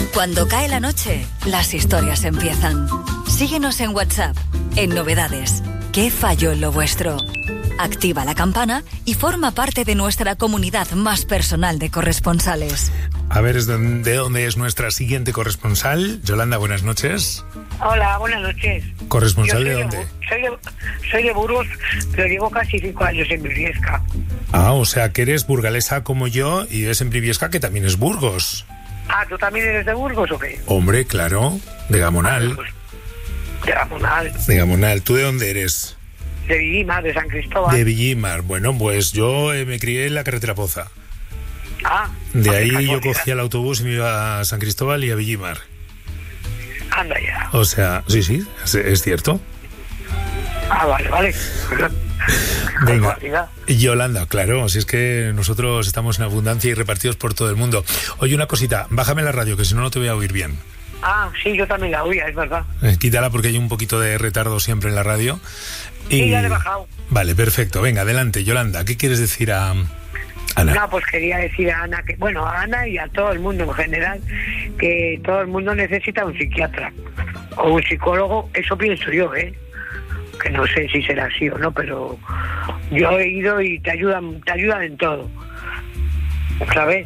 Cuando cae la noche, las historias empiezan. Síguenos en WhatsApp, en Novedades. ¿Qué falló en lo vuestro? Activa la campana y forma parte de nuestra comunidad más personal de corresponsales. A ver, ¿de dónde es nuestra siguiente corresponsal? Yolanda, buenas noches. Hola, buenas noches. ¿Corresponsal de dónde? Soy de Burgos, pero llevo casi 5 años en Briviesca. Ah, o sea que eres burgalesa como yo y es en Briviesca, que también es Burgos. Ah, ¿tú también eres de Burgos o qué? Hombre, claro, de Gamonal. De Gamonal. De Gamonal. ¿Tú de dónde eres? De Villimar, de San Cristóbal. De Villimar. Bueno, pues yo me crié en la carretera Poza. Ah. De ahí yo cogía el autobús y me iba a San Cristóbal y a Villimar. Anda ya. O sea, sí, es cierto. Ah, vale. Venga, Yolanda, claro, si es que nosotros estamos en abundancia y repartidos por todo el mundo. Oye, una cosita, bájame la radio, que si no, no te voy a oír bien. Ah, sí, yo también la oía, es verdad. Quítala porque hay un poquito de retardo siempre en la radio. Sí, ya le he bajado. Vale, perfecto. Venga, adelante, Yolanda. ¿Qué quieres decir a Ana? No, pues quería decir a Ana, a Ana y a todo el mundo en general, que todo el mundo necesita un psiquiatra o un psicólogo, eso pienso yo, que no sé si será así o no, pero yo he ido y te ayudan en todo, ¿sabes?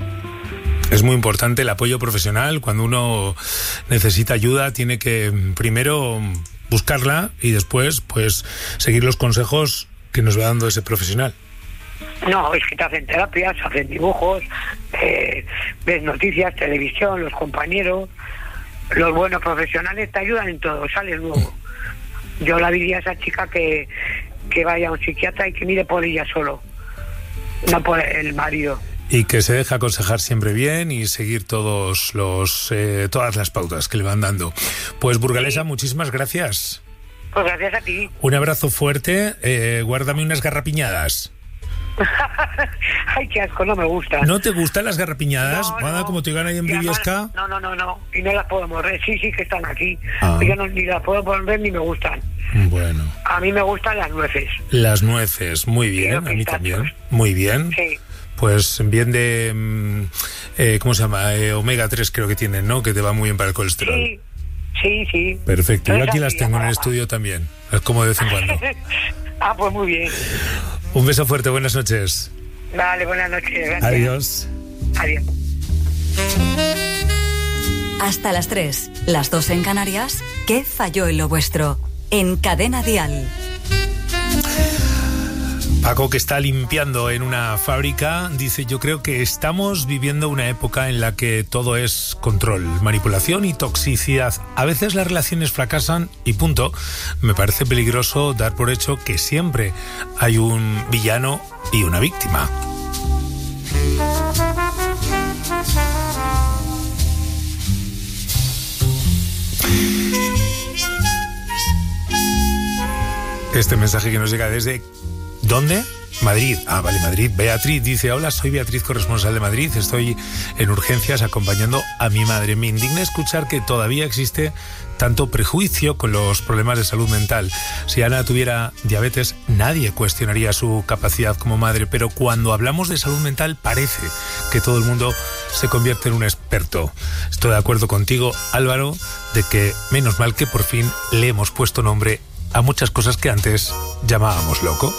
Es muy importante el apoyo profesional. Cuando uno necesita ayuda, tiene que primero buscarla y después, pues, seguir los consejos que nos va dando ese profesional. No, es que te hacen terapias, hacen dibujos, ves noticias, televisión, los compañeros, los buenos profesionales te ayudan en todo, sales luego. Yo la diría a esa chica que vaya a un psiquiatra y que mire por ella solo, no por el marido. Y que se deje aconsejar siempre bien y seguir todas las pautas que le van dando. Pues burgalesa, sí. Muchísimas gracias. Pues gracias a ti. Un abrazo fuerte, guárdame unas garrapiñadas. Ay, qué asco, no me gustan. ¿No te gustan las garrapiñadas? No. Como te digan ahí en Briviesca. No. Y no las puedo morder. Sí, que están aquí. Ah. Yo ni las puedo morder ni me gustan. Bueno. A mí me gustan las nueces. Las nueces, muy bien. A mí también. Muy bien. Sí. Pues bien de... ¿cómo se llama? Omega 3 creo que tienen, ¿no? Que te va muy bien para el colesterol. Sí. Perfecto. Yo aquí las tengo en el estudio también. Es como de vez en cuando. Ah, pues muy bien. Un beso fuerte, buenas noches. Vale, buenas noches. Gracias. Adiós. Hasta las 3, las 2 en Canarias. ¿Qué falló en lo vuestro? En Cadena Dial. Paco, que está limpiando en una fábrica, dice: yo creo que estamos viviendo una época en la que todo es control, manipulación y toxicidad. A veces las relaciones fracasan y punto. Me parece peligroso dar por hecho que siempre hay un villano y una víctima. Este mensaje que nos llega desde... ¿Dónde? Madrid. Ah, vale, Madrid. Beatriz dice: hola, soy Beatriz, corresponsal de Madrid. Estoy en urgencias acompañando a mi madre. Me indigna escuchar que todavía existe tanto prejuicio con los problemas de salud mental. Si Ana tuviera diabetes, nadie cuestionaría su capacidad como madre, pero cuando hablamos de salud mental parece que todo el mundo se convierte en un experto. Estoy de acuerdo contigo, Álvaro, de que menos mal que por fin le hemos puesto nombre a muchas cosas que antes llamábamos loco.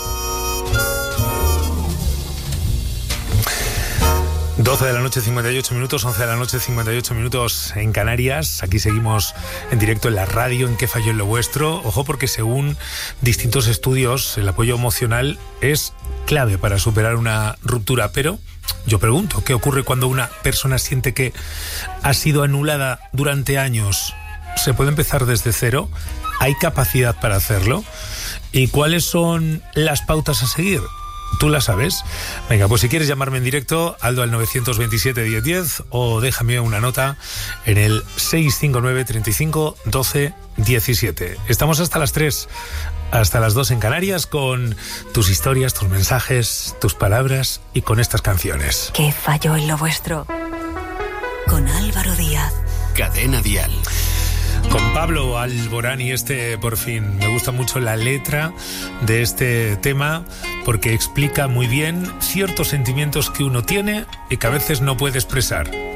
12 de la noche, 58 minutos, 11 de la noche, 58 minutos en Canarias. Aquí seguimos en directo en la radio, en ¿Qué falló en lo vuestro? Ojo, porque según distintos estudios, el apoyo emocional es clave para superar una ruptura. Pero yo pregunto, ¿qué ocurre cuando una persona siente que ha sido anulada durante años? ¿Se puede empezar desde cero? ¿Hay capacidad para hacerlo? ¿Y cuáles son las pautas a seguir? ¿Tú la sabes? Venga, pues si quieres llamarme en directo, Aldo al 927-1010 o déjame una nota en el 659 35 12 17. Estamos hasta las 3, hasta las 2 en Canarias con tus historias, tus mensajes, tus palabras y con estas canciones. ¿Qué falló en lo vuestro? Con Álvaro Díaz. Cadena Dial. Con Pablo Alborán y por fin, me gusta mucho la letra de este tema porque explica muy bien ciertos sentimientos que uno tiene y que a veces no puede expresar.